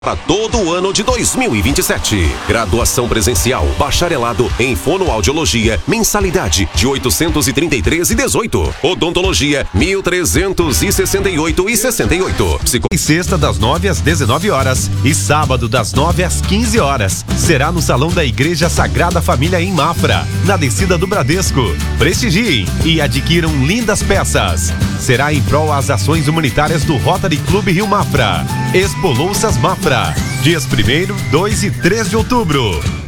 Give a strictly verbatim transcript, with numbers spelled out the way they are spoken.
Para todo o ano de dois mil e vinte e sete. Graduação presencial, bacharelado em fonoaudiologia, mensalidade de oitocentos e trinta e três e dezoito. Odontologia, mil trezentos e sessenta e oito e sessenta e oito. Psico... E sexta das nove às dezenove horas e sábado das nove às quinze horas. Será no Salão da Igreja Sagrada Família em Mafra, na descida do Bradesco. Prestigiem e adquiram lindas peças. Será em prol às ações humanitárias do Rotary Clube Rio Mafra. Expo Louças Mafra, dias primeiro, dois e três de outubro.